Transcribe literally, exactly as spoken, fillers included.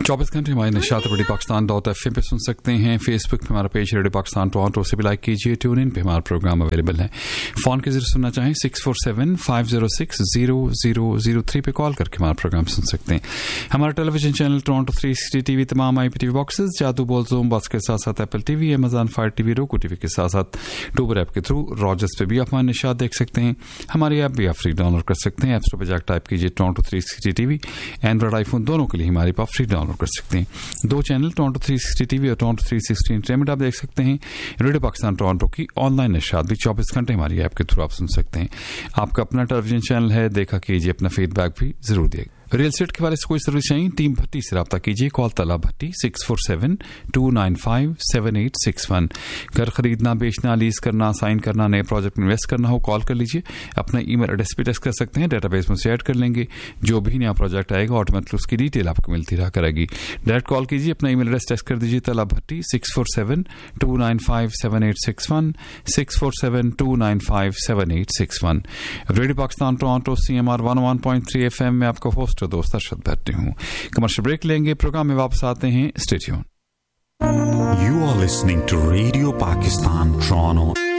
चौबीस घंटे हमारे Nishat radio Pakistan dot F M पे सुन सकते हैं। फेसबुक पे हमारा पेज रेडियो पाकिस्तान टोरंटो से भी लाइक कीजिए। ट्यून इन पे हमारा प्रोग्राम अवेलेबल है। फ़ोन के जरिए सुनना चाहें six four seven five zero six zero zero zero three पे कॉल करके हमारा प्रोग्राम सुन सकते हैं। हमारा television channel Toronto three sixty TV, तमाम आई पी टीवी बॉक्सेस, जादू बॉल ज़ूम बॉक्स के साथ साथ Apple TV, Amazon fire TV, roku TV के साथ साथ टूबर ऐप के थ्रू रॉजर्स पे भी आप हमारे निशात देख सकते हैं। हमारी ऐप भी आप फ्री डाउनलोड कर सकते हैं। ऐप स्टोर पर जाकर टाइप कीजिए Toronto three sixty TV. Android iPhone दोनों के लिए हमारी आप फ्री डाउनलोड कर सकते हैं। दो channel Toronto three sixty TV और टोरंटो थ्री सिक्सटी एंटरटेनमेंट आप देख सकते हैं। रेडियो पाकिस्तान टोरंटो की ऑनलाइन निशात भी चौबीस घंटे हमारी ऐप के थ्रू आप सुन सकते हैं। आपका अपना टेलीविजन चैनल है, देखा कीजिए, अपना फीडबैक भी जरूर दिए। रियल एस्टेट के बारे से कोई सर्विस चाहिए, टीम भट्टी से रब्ता कीजिए। कॉल तला भट्टी six four seven to nine five seven eight six one. घर खरीदना, बेचना, लीज करना, साइन करना, नए प्रोजेक्ट में इन्वेस्ट करना हो, कॉल कर लीजिए। अपना ईमेल एड्रेस भी टेक्स्ट कर सकते हैं, डेटाबेस में से ऐड कर लेंगे। जो भी नया प्रोजेक्ट आएगा ऑटोमेटिकली उसकी डिटेल आपको मिलती रहा करेगी। डायरेक्ट कॉल कीजिए, अपना ईमेल एड्रेस टेक्स्ट कर दीजिए। तला भट्टी six four seven to nine five seven eight six one six four seven to nine five seven eight six one. Radio Pakistan Toronto C M R one one point three F M में आपका host दोस्त अरशद भट्टी हूँ। Commercial break लेंगे, programme में वापस आते हैं। Stay tuned. You are listening to Radio Pakistan Toronto